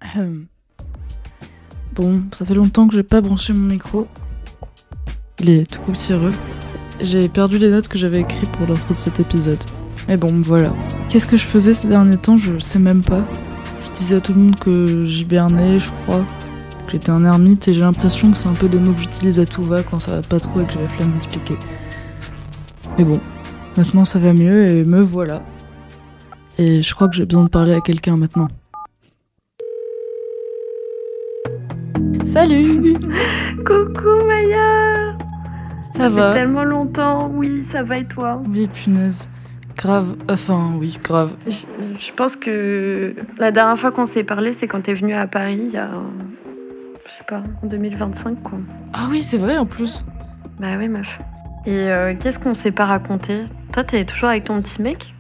Hum. Bon, ça fait longtemps que j'ai pas branché mon micro. Il est tout poussiéreux. J'ai perdu les notes que j'avais écrites pour l'intro de cet épisode. Mais bon, voilà. Qu'est-ce que je faisais ces derniers temps? Je sais même pas. Je disais à tout le monde que j'hibernais, je crois. Que j'étais un ermite et j'ai l'impression que c'est un peu des mots que j'utilise à tout va quand ça va pas trop et que j'ai la flemme d'expliquer. Mais bon, maintenant ça va mieux et me voilà. Et je crois que j'ai besoin de parler à quelqu'un maintenant. Salut! Coucou Maya! Ça va? Ça fait tellement longtemps, oui, ça va et toi? Oui, punaise. Grave, enfin oui, grave. Je pense que la dernière fois qu'on s'est parlé, c'est quand t'es venue à Paris, il y a, je sais pas, en 2025 quoi. Ah oui, c'est vrai en plus. Bah oui meuf. Et qu'est-ce qu'on s'est pas raconté? Toi t'es toujours avec ton petit mec?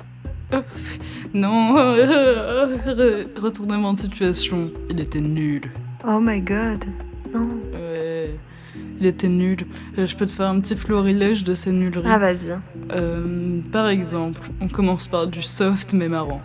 Non, retournement de situation. Il était nul. Oh my god, non. Ouais, il était nul. Je peux te faire un petit florilège de ces nulleries. Ah vas-y. Par exemple, on commence par du soft mais marrant.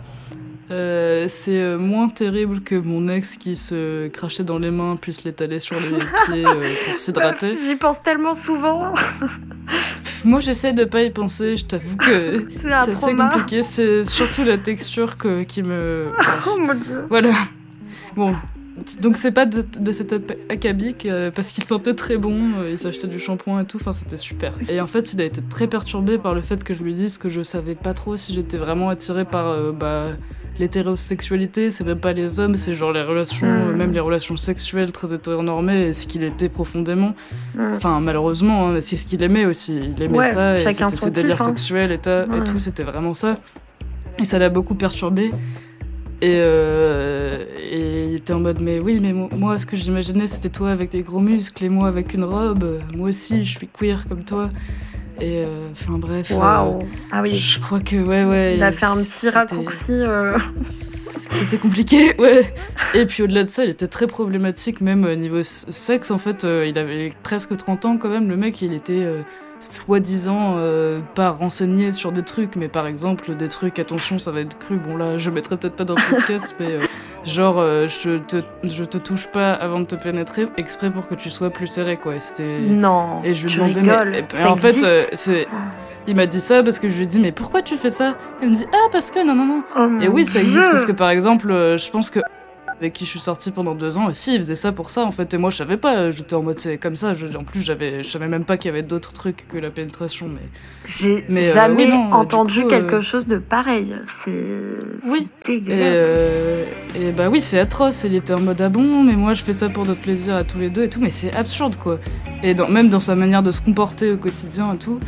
C'est moins terrible que mon ex qui se crachait dans les mains puis se l'étalait sur les pieds pour s'hydrater. J'y pense tellement souvent. Moi j'essaie de pas y penser, je t'avoue que C'est un c'est assez trauma. compliqué. C'est surtout la texture qui me... Oh mon dieu. Voilà. Bon, donc c'est pas de cet acabit parce qu'il sentait très bon, il s'achetait du shampoing et tout, enfin c'était super. Et en fait il a été très perturbé par le fait que je lui dise que je savais pas trop si j'étais vraiment attirée par l'hétérosexualité, c'est même pas les hommes, c'est genre les relations, même les relations sexuelles très hétéronormées, et ce qu'il était profondément. Enfin malheureusement, hein, c'est ce qu'il aimait aussi, il aimait ça, et c'était ses délires sexuels et tout, c'était vraiment ça. Et ça l'a beaucoup perturbé. Et il était en mode mais oui mais moi ce que j'imaginais c'était toi avec des gros muscles et moi avec une robe, moi aussi je suis queer comme toi, et enfin bref. Waouh. Ah oui. Je crois que ouais il a fait un petit raccourci. C'était compliqué, ouais. Et puis au-delà de ça il était très problématique même niveau sexe en fait. Il avait presque 30 ans quand même, le mec. Il était soi-disant pas renseigné sur des trucs, mais par exemple des trucs, attention ça va être cru, bon là je mettrai peut-être pas dans le podcast, mais genre je te touche pas avant de te pénétrer exprès pour que tu sois plus serré quoi. Et c'était... Non, et je lui tu demandais rigoles, mais en fait il m'a dit ça parce que je lui ai dit mais pourquoi tu fais ça? Il me dit ah parce que non. Oh Et oui ça existe Dieu. parce que par exemple je pense que avec qui je suis sortie pendant 2 ans aussi, il faisait ça pour ça en fait, et moi je savais pas, j'étais en mode c'est comme ça, en plus je savais même pas qu'il y avait d'autres trucs que la pénétration, j'ai jamais entendu coup, quelque chose de pareil, c'est oui. dégueulasse. Et bah oui c'est atroce, il était en mode ah bon mais moi je fais ça pour notre plaisir à tous les deux et tout, mais c'est absurde quoi. Et même dans sa manière de se comporter au quotidien et tout,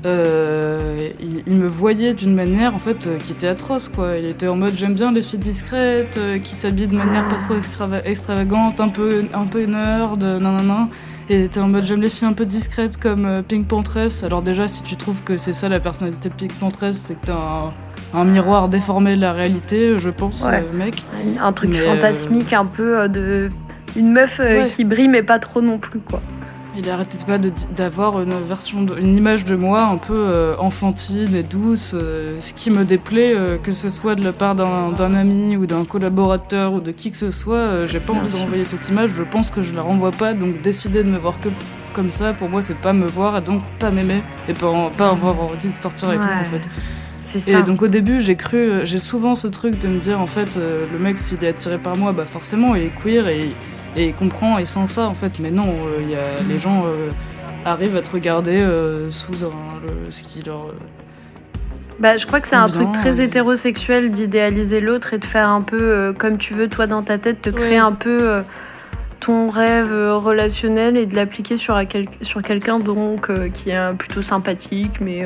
il me voyait d'une manière en fait qui était atroce quoi. Il était en mode j'aime bien les filles discrètes qui s'habillent de manière pas trop extravagante, un peu nerd, nanana. Et il était en mode j'aime les filles un peu discrètes comme Pink Panthers. Alors déjà si tu trouves que c'est ça la personnalité de Pink Panthers, c'est que t'as un miroir déformé de la réalité, je pense, mec. Un truc fantasmique un peu de une meuf qui brille mais pas trop non plus quoi. Il arrêtait pas d'avoir une image de moi un peu enfantine et douce, ce qui me déplaît, que ce soit de la part d'un ami ou d'un collaborateur ou de qui que ce soit. J'ai pas envie de renvoyer cette image, je pense que je la renvoie pas, donc décider de me voir que comme ça, pour moi c'est pas me voir et donc pas m'aimer et pas avoir envie de sortir avec moi en fait. Et donc au début j'ai souvent ce truc de me dire en fait le mec s'il est attiré par moi, bah forcément il est queer et il comprend et sent ça en fait, mais non, les gens arrivent à te regarder sous ce qui leur... Bah, je crois que c'est un truc très hétérosexuel d'idéaliser l'autre et de faire un peu comme tu veux toi dans ta tête, te créer un peu ton rêve relationnel et de l'appliquer sur quelqu'un donc qui est plutôt sympathique mais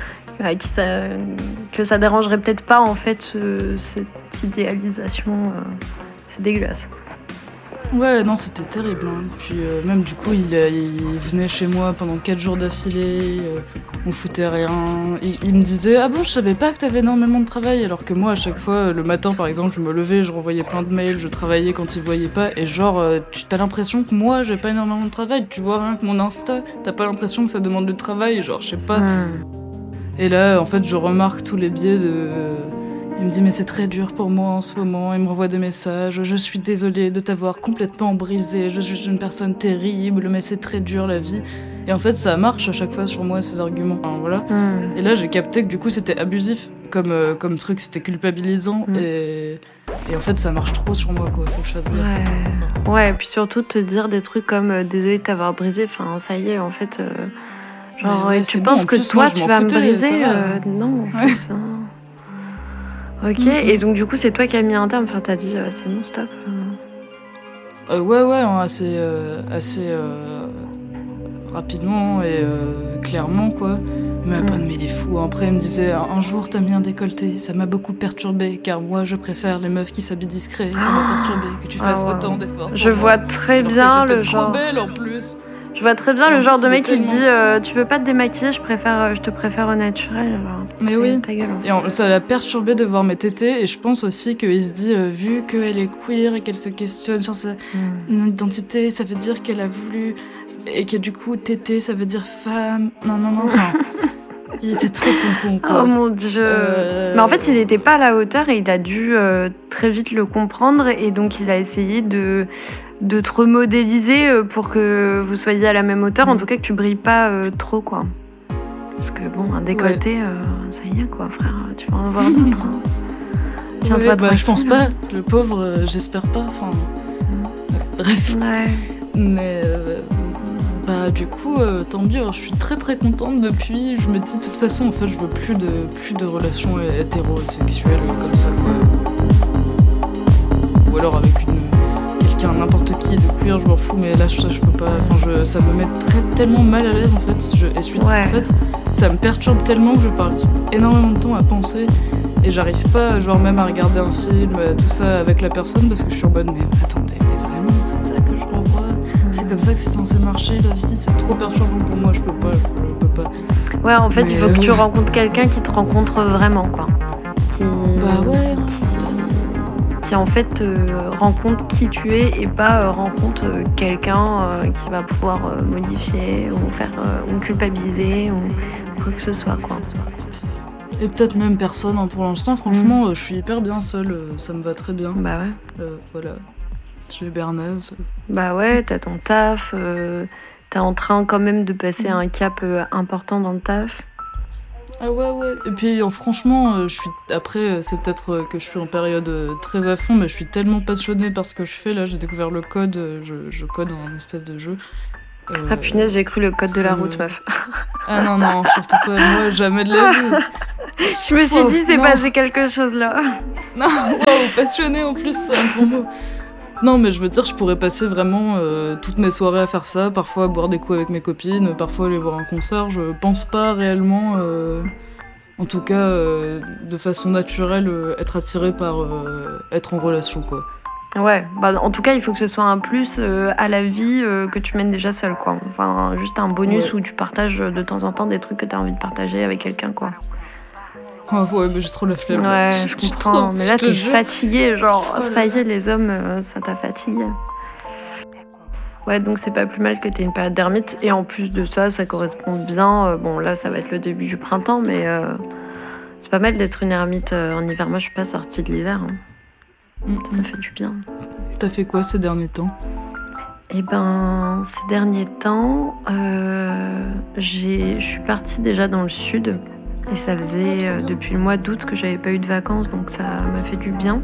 que ça dérangerait peut-être pas en fait cette idéalisation, c'est dégueulasse. Ouais, non, c'était terrible. Hein. Puis même du coup, il venait chez moi pendant 4 jours d'affilée, on foutait rien. Il me disait « Ah bon, je savais pas que t'avais énormément de travail », alors que moi, à chaque fois, le matin, par exemple, je me levais, je renvoyais plein de mails, je travaillais quand il voyait pas, et genre, t'as l'impression que moi, j'ai pas énormément de travail, tu vois, rien que mon Insta, t'as pas l'impression que ça demande du travail, genre, je sais pas. Et là, en fait, je remarque tous les biais de... Il me dit mais c'est très dur pour moi en ce moment. Il me renvoie des messages. Je suis désolée de t'avoir complètement brisée. Je suis une personne terrible, mais c'est très dur la vie. Et en fait, ça marche à chaque fois sur moi ces arguments. Enfin, voilà. Et là, j'ai capté que du coup, c'était abusif comme truc, c'était culpabilisant. Et en fait, ça marche trop sur moi, quoi. Faut que je fasse gaffe. Ouais, et puis surtout te dire des trucs comme désolée de t'avoir brisé. Enfin, ça y est, en fait. Genre, tu penses que toi, tu vas me briser non, en fait. Ok, et donc du coup, c'est toi qui as mis un terme. Enfin, t'as dit, c'est bon, stop. Ouais, assez rapidement et clairement, quoi. Il m'a pas mis des fous. Après, il me disait, un jour, t'as mis un décolleté. Ça m'a beaucoup perturbé, car moi, je préfère les meufs qui s'habillent discret. Ça m'a perturbé que tu fasses autant d'efforts. Je vois très bien le genre. Trop belle en plus. Je vois très bien le genre de mec qui dit tu veux pas te démaquiller, je te préfère au naturel. Genre, mais oui. Ta gueule, et ça l'a perturbé de voir mes tétés, et je pense aussi qu'il se dit vu qu'elle est queer et qu'elle se questionne sur sa identité, ça veut dire qu'elle a voulu, et que du coup tété ça veut dire femme. Non, enfin. Il était trop con, quoi. Oh mon Dieu. Mais en fait, il n'était pas à la hauteur et il a dû très vite le comprendre, et donc il a essayé de te remodéliser pour que vous soyez à la même hauteur, en tout cas que tu brilles pas trop, quoi. Parce que bon, un décolleté, ça y est, quoi, frère, tu vas en avoir d'autres. Tiens-toi je pense pas, le pauvre, j'espère pas, enfin... Bref. Ouais. Mais... du coup, tant mieux, je suis très très contente depuis. Je me dis de toute façon, en fait, je veux plus de relations hétérosexuelles comme ça, quoi. Ou alors avec quelqu'un, n'importe qui, de queer, je m'en fous, mais là, je peux pas. Enfin, ça me met tellement mal à l'aise, en fait. En fait, ça me perturbe tellement que je passe énormément de temps à penser. Et j'arrive pas, genre, même à regarder un film, tout ça avec la personne, parce que je suis en mode, mais attendez, mais vraiment, c'est ça que je renvoie. C'est comme ça que c'est censé marcher, la vie, c'est trop perturbant pour moi, je peux pas. Ouais, en fait, il faut que tu rencontres quelqu'un qui te rencontre vraiment, quoi. Qui en fait rencontre qui tu es, et pas rencontre quelqu'un qui va pouvoir modifier ou faire ou culpabiliser ou quoi que ce soit, quoi. Et peut-être même personne, hein, pour l'instant, franchement, je suis hyper bien seule, ça me va très bien. Bah ouais. Voilà. Je vais Bernaze. Bah ouais, t'as ton taf, t'es en train quand même de passer un cap important dans le taf. Ah ouais. Et puis franchement, après, c'est peut-être que je suis en période très à fond, mais je suis tellement passionnée par ce que je fais. Là, j'ai découvert le code, je code un espèce de jeu. Ah punaise, j'ai cru le code de la route, meuf. Ah non, surtout pas, moi, jamais de la vie. Je me suis dit, c'est passé quelque chose là. Non, wow, passionnée en plus, c'est un bon mot. Non, mais je veux dire, je pourrais passer vraiment toutes mes soirées à faire ça, parfois boire des coups avec mes copines, parfois aller voir un concert. Je pense pas réellement, en tout cas de façon naturelle, être attirée par être en relation, quoi. Ouais, en tout cas, il faut que ce soit un plus à la vie que tu mènes déjà seule, quoi. Enfin, juste un bonus où tu partages de temps en temps des trucs que t'as envie de partager avec quelqu'un, quoi. Ah ouais, mais j'ai trop la flemme. Ouais, je comprends. Mais là, t'es fatiguée, genre, ça y est, les hommes, ça t'a fatiguée. Ouais, donc c'est pas plus mal que t'aies une période d'ermite. Et en plus de ça, ça correspond bien. Bon, là, ça va être le début du printemps, mais c'est pas mal d'être une ermite en hiver. Moi, je suis pas sortie de l'hiver. Ça m'a fait du bien. T'as fait quoi ces derniers temps ? Eh ben, ces derniers temps, je suis partie déjà dans le sud. Et ça faisait depuis le mois d'août que j'avais pas eu de vacances, donc ça m'a fait du bien.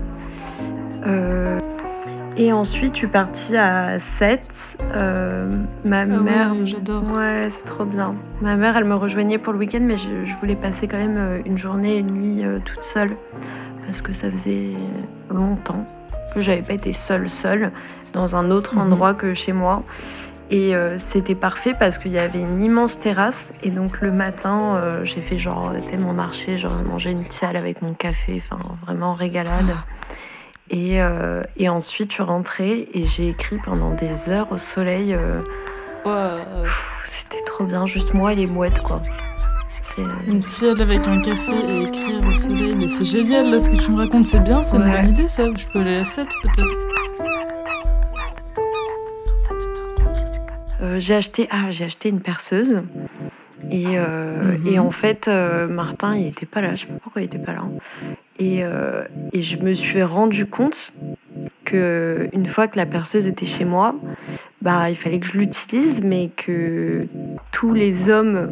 Et ensuite, je suis partie à Sète. Ma mère... Ouais, j'adore. Ouais, c'est trop bien. Ma mère, elle me rejoignait pour le week-end, mais je voulais passer quand même une journée et une nuit toute seule. Parce que ça faisait longtemps que j'avais pas été seule dans un autre endroit que chez moi. Et c'était parfait parce qu'il y avait une immense terrasse. Et donc le matin, j'ai fait mon marché, mangé une tiale avec mon café, enfin vraiment régalade. Et ensuite, je suis rentrée et j'ai écrit pendant des heures au soleil. C'était trop bien, juste moi et les mouettes, quoi. Une tiale avec un café et écrire au soleil. Mais c'est génial, là, ce que tu me racontes, c'est bien, c'est une bonne idée, ça. Je peux aller à 7, peut-être. J'ai acheté une perceuse. Et en fait, Martin, il était pas là. Je sais pas pourquoi il était pas là. Et je me suis rendu compte que une fois que la perceuse était chez moi, bah il fallait que je l'utilise, mais que tous les hommes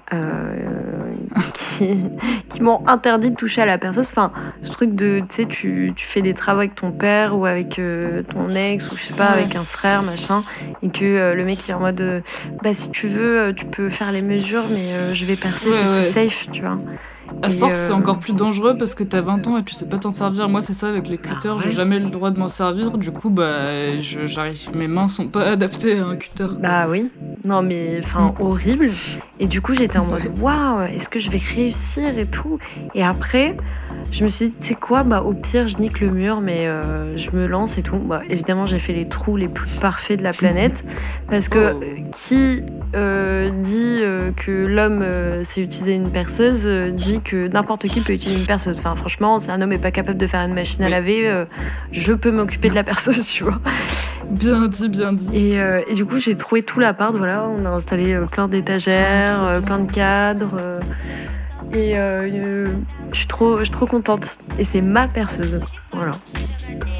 qui m'ont interdit de toucher à la perceuse, enfin ce truc de tu sais tu fais des travaux avec ton père ou avec ton ex ou je sais pas avec un frère machin, et que le mec il est en mode bah si tu veux tu peux faire les mesures, mais je vais percer, c'est plus safe, tu vois. À force, c'est encore plus dangereux parce que t'as 20 ans et tu sais pas t'en servir. Moi, c'est ça avec les cutters, j'ai jamais le droit de m'en servir. Du coup, bah, mes mains sont pas adaptées à un cutter. Bah oui, non mais enfin horrible. Et du coup, j'étais en mode waouh, est-ce que je vais réussir et tout. Et après, je me suis dit, tu sais quoi, bah au pire, je nique le mur, mais je me lance et tout. Bah évidemment, j'ai fait les trous les plus parfaits de la planète parce que qui dit que l'homme sait utiliser une perceuse dit que n'importe qui peut utiliser une perceuse. Enfin, franchement, si un homme est pas capable de faire une machine à laver, je peux m'occuper de la perceuse, tu vois. Bien dit, bien dit. Et du coup, j'ai trouvé tout l'appart. Voilà, on a installé plein d'étagères, plein de cadres. Et je suis trop contente. Et c'est ma perceuse. Voilà.